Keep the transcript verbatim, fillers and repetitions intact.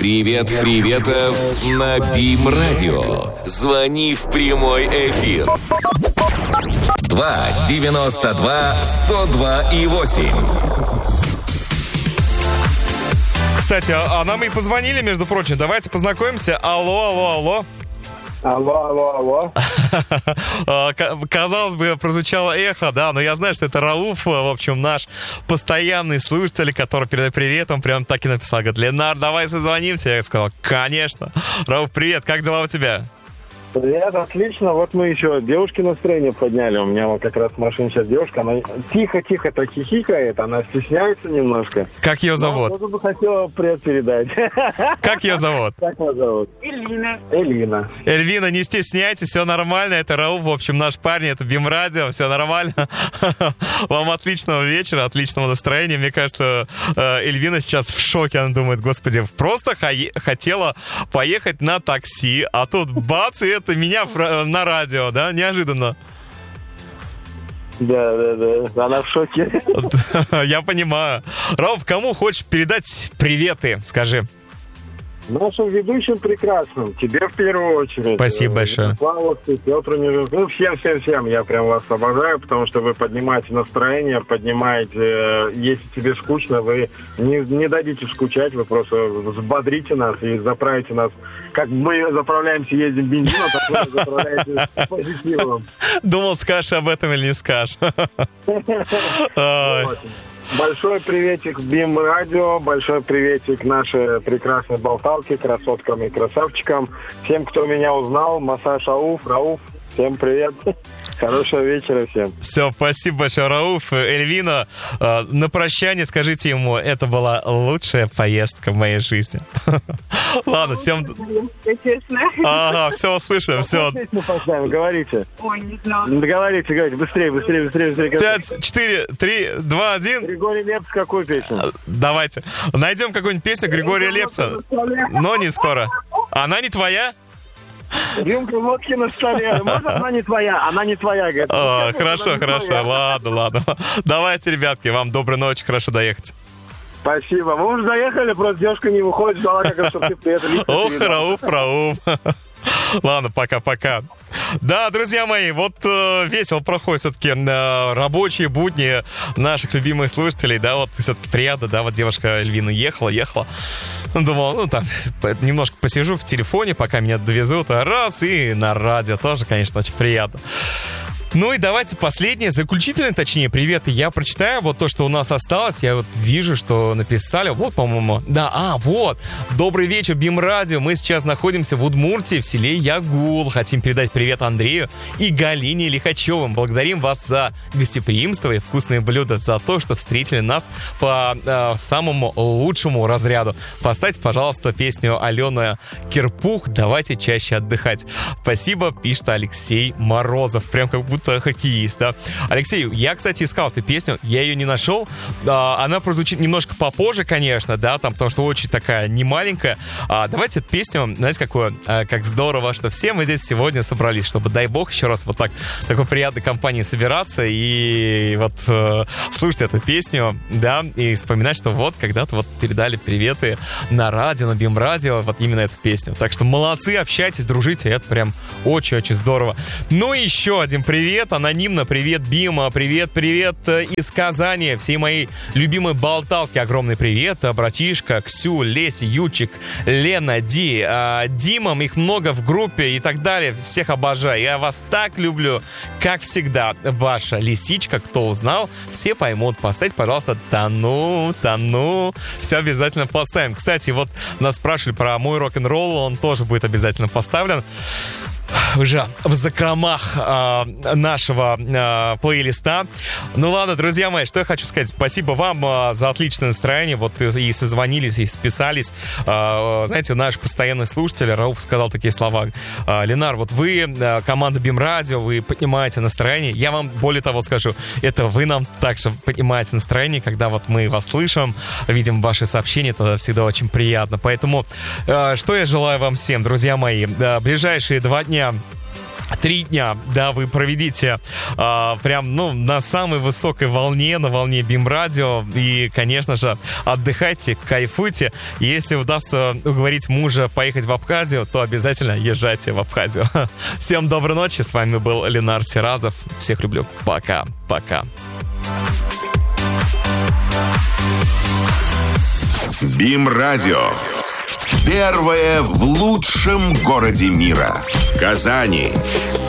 Привет, приветов на БИМ-радио. Звони в прямой эфир. два девяносто два сто два и восемь. Кстати, а нам и позвонили, между прочим. Давайте познакомимся. Алло, алло, алло. Алло, алло, алло. Казалось бы, прозвучало эхо, да, но я знаю, что это Рауф, в общем, наш постоянный слушатель, который передает привет, он прям так и написал, говорит: Ленар, давай созвонимся. Я сказал: конечно. Рауф, привет, как дела у тебя? Привет, отлично. Вот мы еще девушке настроение подняли. У меня вот как раз в машине сейчас девушка, она тихо-тихо так хихикает, она стесняется немножко. Как ее зовут? Я бы хотела привет передать. Как ее зовут? Как ее зовут? Эльвина. Эльвина. Эльвина, не стесняйтесь, все нормально. Это Рауф, в общем, наш парень, это БИМ-радио, все нормально. Вам отличного вечера, отличного настроения. Мне кажется, Эльвина сейчас в шоке. Она думает: господи, просто хотела поехать на такси, а тут бац, и это меня на радио, да? Неожиданно. Да, да, да. Она в шоке. Я понимаю. Рауф, кому хочешь передать приветы, скажи? Нашим ведущим прекрасным. Тебе в первую очередь. Спасибо большое. Слава, Петру Нежинку. Ну, всем-всем-всем я прям вас обожаю, потому что вы поднимаете настроение, поднимаете... Если тебе скучно, вы не, не дадите скучать, вы просто взбодрите нас и заправите нас. Как мы заправляемся, ездим бензином, так вы заправляете позитивом. Думал, скажешь об этом или не скажешь. Большой приветик БИМ-радио, большой приветик нашей прекрасной болталки, красоткам и красавчикам. Всем, кто меня узнал, массаж Ауф, Рауф, всем привет. Хорошего вечера всем. Все, спасибо большое, Рауф. Эльвина, э, на прощание скажите ему: это была лучшая поездка в моей жизни. Ладно, всем... Ага, все, услышим, все. Говорите. Ой, не знаю. Говорите, говорите, быстрее, быстрее, быстрее, быстрее. Пять, четыре, три, два, один. Григорий Лепс, какую песню? Давайте. Найдем какую-нибудь песню Григория Лепса, но не скоро. Она не твоя? Рюмка водки на столе. Может, она не твоя? Она не твоя, говорит. О, хорошо, хорошо. Твоя. Ладно, ладно. Давайте, ребятки, вам доброй ночи, хорошо доехать. Спасибо. Мы уже доехали, просто девушка не выходит, ждала, как раз, чтобы ты приехали. Ох, Рауф, Рауф. Ладно, пока-пока. Да, друзья мои, вот э, весело проходят все-таки э, рабочие будни наших любимых слушателей, да, вот все-таки приятно, да, вот девушка Эльвина ехала, ехала, ну, думала, ну, там, немножко посижу в телефоне, пока меня довезут, а раз, и на радио тоже, конечно, очень приятно. Ну и давайте последнее, заключительное, точнее, привет, я прочитаю вот то, что у нас осталось. Я вот вижу, что написали, вот, по-моему, да, а, вот. Добрый вечер, БИМ-радио. Мы сейчас находимся в Удмуртии, в селе Ягул. Хотим передать привет Андрею и Галине Лихачевым. Благодарим вас за гостеприимство и вкусные блюда, за то, что встретили нас по э, самому лучшему разряду. Поставьте, пожалуйста, песню Алены Кирпух «Давайте чаще отдыхать». Спасибо, пишет Алексей Морозов. Прям как будто хоккеист, да. Алексей, я, кстати, искал эту песню, я ее не нашел. Она прозвучит немножко попозже, конечно, да, там, потому что очень такая немаленькая. А, давайте эту песню, знаете, какое, как здорово, что все мы здесь сегодня собрались, чтобы, дай бог, еще раз вот так, в такой приятной компании собираться и вот э, слушать эту песню, да, и вспоминать, что вот когда-то вот передали приветы на радио, на БИМ-радио, вот именно эту песню. Так что молодцы, общайтесь, дружите, это прям очень-очень здорово. Ну и еще один привет. Привет, анонимно, привет, Бима, привет, привет из Казани, всей моей любимой болталки, огромный привет, братишка, Ксю, Леся, Ючик, Лена, Ди, э, Димам, их много в группе и так далее, всех обожаю, я вас так люблю, как всегда, ваша лисичка, кто узнал, все поймут, поставьте, пожалуйста, тону, тону, все обязательно поставим. Кстати, вот нас спрашивали про мой рок-н-ролл, он тоже будет обязательно поставлен уже в закромах э, нашего э, плейлиста. Ну ладно, друзья мои, что я хочу сказать. Спасибо вам э, за отличное настроение. Вот и созвонились, и списались. Э, знаете, наш постоянный слушатель Рауф сказал такие слова. Э, Ленар, вот вы, э, команда БИМ-радио, вы поднимаете настроение. Я вам более того скажу, это вы нам также поднимаете настроение, когда вот мы вас слышим, видим ваши сообщения, это всегда очень приятно. Поэтому, э, что я желаю вам всем, друзья мои. Э, ближайшие два дня Три дня, да, вы проведите а, прям, ну, на самой высокой волне, на волне БИМ-радио. И, конечно же, отдыхайте, кайфуйте. Если удастся уговорить мужа поехать в Абхазию, то обязательно езжайте в Абхазию. Всем доброй ночи. С вами был Ленар Сиразов. Всех люблю. Пока. Пока. БИМ-радио. Первое в лучшем городе мира. В Казани.